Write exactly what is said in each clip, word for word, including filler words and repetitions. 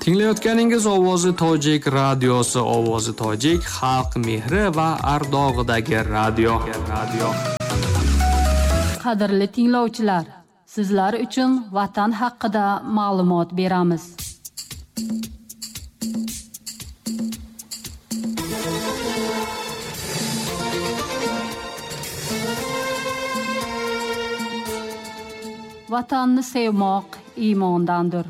Tinglayotganingiz Ovozi Tojik radiosi, Ovozi Tojik xalq mehri va ardog'idagi radio. radio. Qadrli tinglovchilar, sizlar uchun vatan haqida ma'lumot beramiz. Vatanni sevmoq iymondandir.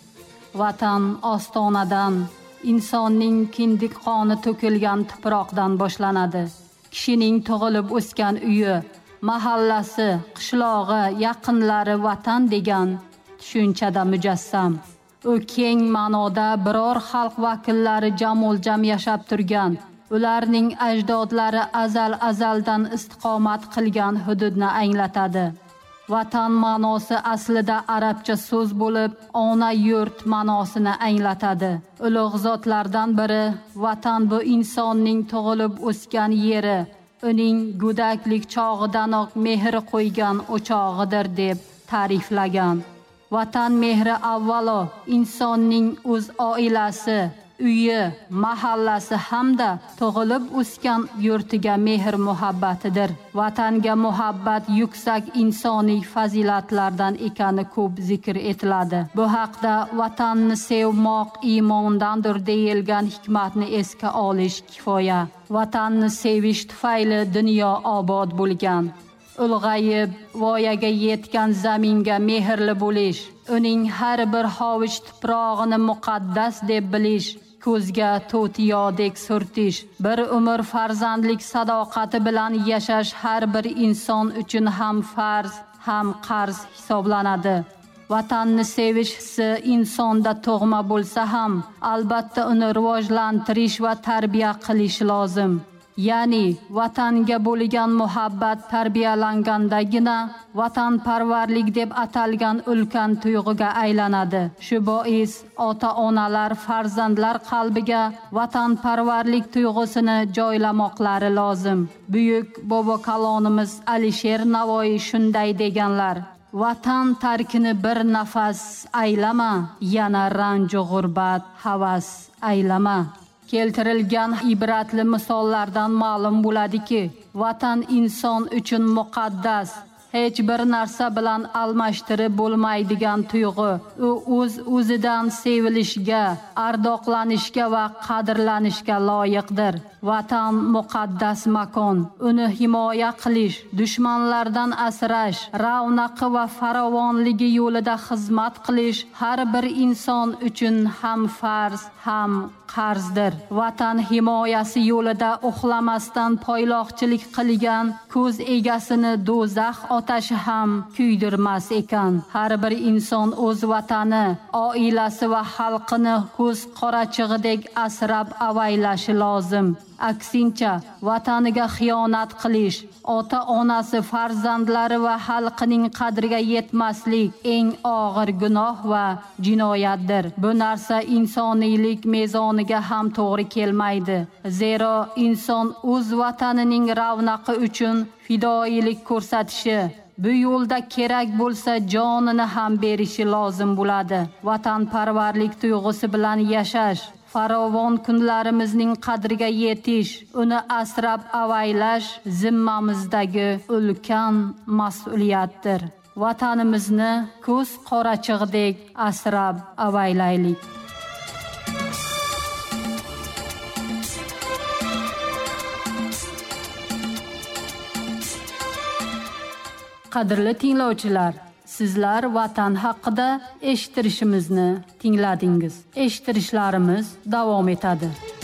Vatan ostonadan, insonning kindik qoni to'kilgan tuproqdan boshlanadi. Kishining tug'ilib o'sgan uyi, mahallasi, qishlog'i, yaqinlari vatan degan tushunchada mujassam. U keng ma'noda biror xalq vakillari jamo'ljam yashab turgan, ularning ajdodlari azal-azaldan istiqomat qilgan hududni anglatadi. Vatan ma'nosi aslida arabcha so'z bo'lib, ona yurt ma'nosini anglatadi. Ulug' zotlardan biri vatan bu insonning tug'ilib o'sgan yeri, uning go'daklik chog'idanoq mehr qo'ygan o'chog'idir deb ta'riflagan. Vatan mehri avvalo insonning o'z oilasi, uyi, mahallasi hamda tug'ilib o'sgan yurtiga mehr muhabbatidir. Vatanga muhabbat yuksak insoniy fazilatlardan ekani ko'p zikr etiladi. Bu haqda vatanni sevmoq iymondandir deyilgan hikmatni esga olish kifoya. Vatanni sevish tufayli dunyo obod bo'lgan. Ulg'ayib, voyaga yetgan zaminga mehrli bo'lish, uning har bir hovuch tuprog'ini muqaddas deb bilish, ko'zga to'tiyodek surtish, bir umr farzandlik sadoqati bilan yashash har bir inson uchun ham farz, ham qarz hisoblanadi. Vatanni sevish hissi insonda tug'ma bo'lsa ham, albatta uni rivojlantirish va tarbiya qilish lozim. Ya'ni vatanga bo'lgan muhabbat tarbiyalangandagina vatanparvarlik deb atalgan ulkan tuyg'uga aylanadi. Shu bois ota-onalar farzandlar qalbiga vatanparvarlik tuyg'usini joylamoqlari lozim. Buyuk bobo kalonimiz Alisher Navoiy shunday deganlar: Vatan tarkini bir nafas aylama, yana ranju g'urbat havas aylama. Keltirilgan ibratli misollardan ma'lum bo'ladiki, vatan inson uchun muqaddas, hech bir narsa bilan almashtirib bo'lmaydigan tuyg'u. U o'z o'zidan sevilishga, ardoqlanishga va qadrlanishga loyiqdir. Vatan muqaddas makon. Uni himoya qilish, dushmanlardan asrash, ravnaqi va farovonligi yo'lida xizmat qilish har bir inson uchun ham farz, ham qarzdir. Vatan himoyasi yo'lida uxlamasdan poyloqchilik qilgan ko'z egasini do'zax otashi ham kuydirmas ekan. Har bir inson o'z vatani, oilasi va xalqini ko'z qorachig'idek asrab avaylashi lozim. Aksincha, vataniga xiyonat qilish, ota-onasi, farzandlari va xalqining qadriga yetmaslik eng og'ir gunoh va jinoyatdir. Bu narsa insoniylik mezoniga ham to'g'ri kelmaydi. Zero inson o'z vatanining ravnaqi uchun fidoyilik ko'rsatishi, bu yo'lda kerak bo'lsa jonini ham berishi lozim bo'ladi. Vatanparvarlik tuyg'usi bilan yashash, farovon kunlarimizning qadriga yetish, uni asrab avaylash zimmamizdagi ulkan mas'uliyatdir. Vatanimizni ko'z qorachig'idek asrab avaylaylik. Qadrli tinglovchilar, sizlar vatan haqida eshittirishimizni tingladingiz. Eshittirishlarimiz davom etadi.